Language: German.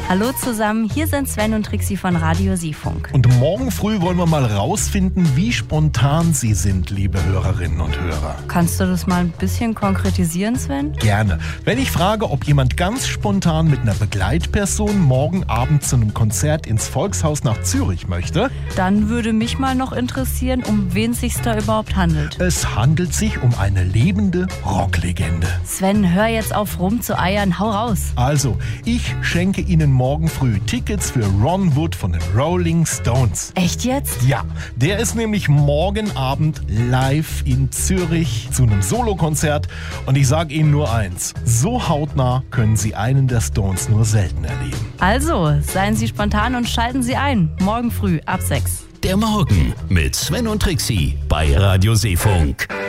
Hallo zusammen, hier sind Sven und Trixi von Radio Seefunk. Und morgen früh wollen wir mal rausfinden, wie spontan Sie sind, liebe Hörerinnen und Hörer. Kannst du das mal ein bisschen konkretisieren, Sven? Gerne. Wenn ich frage, ob jemand ganz spontan mit einer Begleitperson morgen Abend zu einem Konzert ins Volkshaus nach Zürich möchte, Dann würde mich mal noch interessieren, um wen es sich da überhaupt handelt. es handelt sich um eine lebende Rocklegende. Sven, hör jetzt auf rumzueiern, hau raus. Also, ich schenke Ihnen morgen früh Tickets für Ron Wood von den Rolling Stones. Echt jetzt? Ja, der ist nämlich morgen Abend live in Zürich zu einem Solokonzert. Und ich sage Ihnen nur eins, so hautnah können Sie einen der Stones nur selten erleben. Also, seien Sie spontan und schalten Sie ein. Morgen früh ab 6. Der Morgen mit Sven und Trixi bei Radio Seefunk.